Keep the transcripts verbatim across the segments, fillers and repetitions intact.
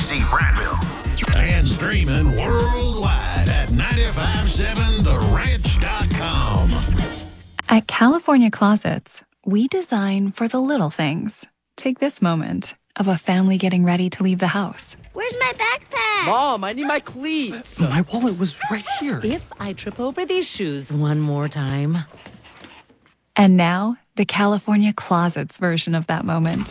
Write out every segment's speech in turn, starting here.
C Prattville. And streaming worldwide at nine five seven the ranch dot com. At California Closets, we design for the little things. Take this moment of a family getting ready to leave the house. Where's my backpack? Mom, I need my cleats. My wallet was right here. If I trip over these shoes one more time. And now, the California Closets version of that moment.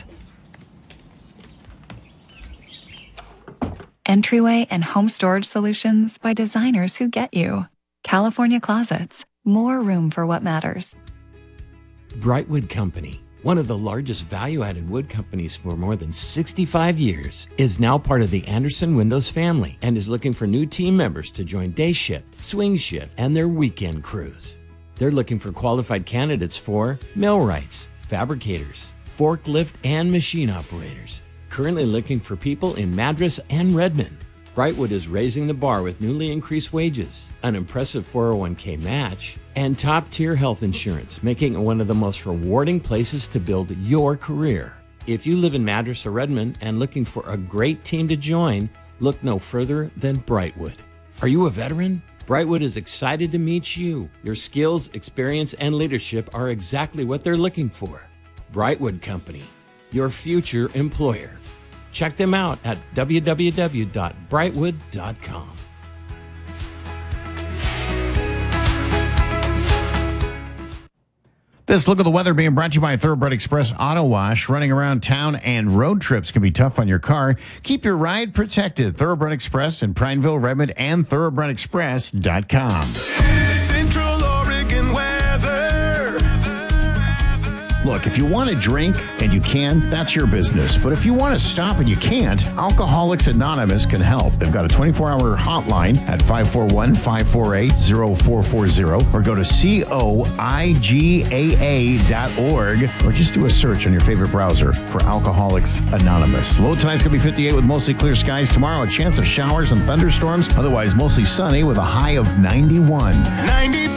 Entryway and home storage solutions by designers who get you. California Closets. More room for what matters. Brightwood Company, one of the largest value-added wood companies for more than sixty-five years, is now part of the Anderson Windows family and is looking for new team members to join day shift, swing shift, and their weekend crews. They're looking for qualified candidates for millwrights, fabricators, forklift, and machine operators. Currently looking for people in Madras and Redmond. Brightwood is raising the bar with newly increased wages, an impressive four oh one k match, and top-tier health insurance, making it one of the most rewarding places to build your career. If you live in Madras or Redmond and looking for a great team to join, look no further than Brightwood. Are you a veteran? Brightwood is excited to meet you. Your skills, experience, and leadership are exactly what they're looking for. Brightwood Company, your future employer. Check them out at w w w dot brightwood dot com. This look at the weather being brought to you by Thoroughbred Express Auto Wash. Running around town and road trips can be tough on your car. Keep your ride protected. Thoroughbred Express in Prineville, Redmond, and thoroughbred express dot com. Central Oregon weather. Look, if you want to drink and you can, that's your business. But if you want to stop and you can't, Alcoholics Anonymous can help. They've got a twenty-four hour hotline at five four one, five four eight, zero four four zero or go to coigaa dot org or just do a search on your favorite browser for Alcoholics Anonymous. Low tonight's going to be fifty-eight with mostly clear skies. Tomorrow, a chance of showers and thunderstorms. Otherwise, mostly sunny with a high of ninety-one. ninety